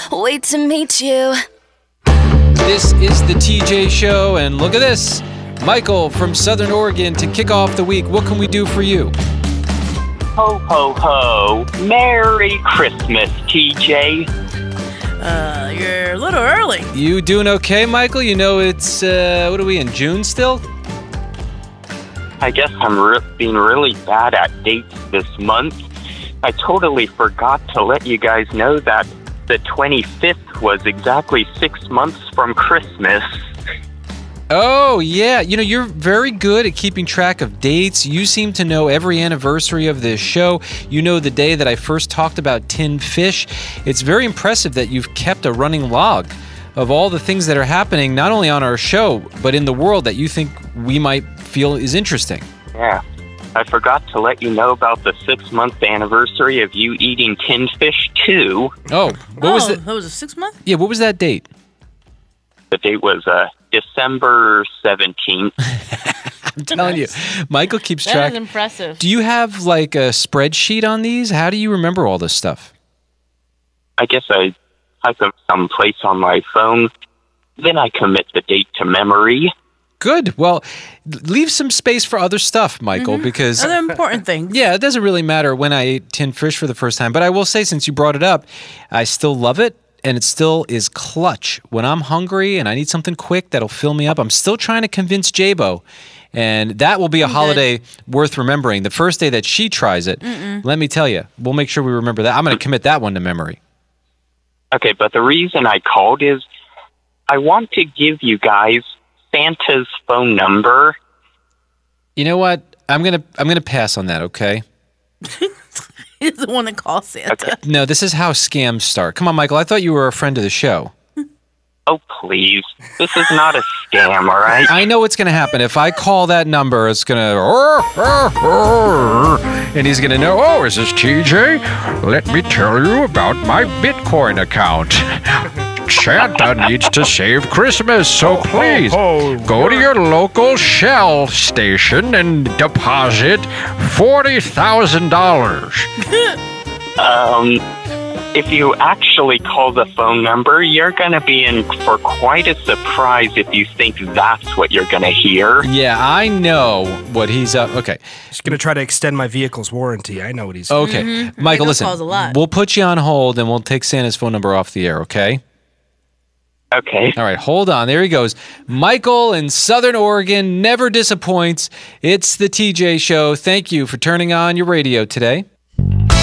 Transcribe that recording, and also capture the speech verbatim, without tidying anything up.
wait to meet you. This is the T J Show, and look at this. Michael from Southern Oregon to kick off the week. What can we do for you? Ho, ho, ho. Merry Christmas, T J. Uh, you're a little early. You doing okay, Michael? You know it's, uh, what are we, in June still? I guess I'm re- being really bad at dates this month. I totally forgot to let you guys know that the twenty-fifth was exactly six months from Christmas. Oh, yeah. You know, you're very good at keeping track of dates. You seem to know every anniversary of this show. You know the day that I first talked about tin fish. It's very impressive that you've kept a running log of all the things that are happening, not only on our show, but in the world that you think we might feel is interesting. Yeah. I forgot to let you know about the six-month anniversary of you eating tin fish, too. Oh, what oh, was it? That was a six month? Yeah, what was that date? The date was uh, December seventeenth. I'm telling you, Michael keeps That track. is impressive. Do you have like a spreadsheet on these? How do you remember all this stuff? I guess I type them someplace on my phone. Then I commit the date to memory. Good. Well, leave some space for other stuff, Michael, Mm-hmm. because... Other important things. Yeah, it doesn't really matter when I ate tin fish for the first time. But I will say, since you brought it up, I still love it, and it still is clutch. When I'm hungry and I need something quick that'll fill me up, I'm still trying to convince J-Bo. And that will be a I'm holiday worth remembering. The first day that she tries it, Mm-mm. let me tell you, we'll make sure we remember that. I'm going to commit that one to memory. Okay, but the reason I called is I want to give you guys Santa's phone number. You know what? I'm gonna I'm gonna pass on that. Okay. He's the one that calls Santa. Okay. No, this is how scams start. Come on, Michael. I thought you were a friend of the show. Oh, please. This is not a scam, all right? I know what's gonna happen. If I call that number, it's gonna and he's gonna know. Oh, is this T J? Let me tell you about my Bitcoin account. Santa needs to save Christmas, so please go to your local Shell station and deposit forty thousand dollars. Um, if you actually call the phone number, you're going to be in for quite a surprise if you think that's what you're going to hear. Yeah, I know what he's up. Okay. He's going to try to extend my vehicle's warranty. I know what he's Okay. Mm-hmm. Michael, listen. Calls a lot. We'll put you on hold and we'll take Santa's phone number off the air, okay? Okay. All right, hold on. There he goes. Michael in Southern Oregon never disappoints. It's the T J Show. Thank you for turning on your radio today.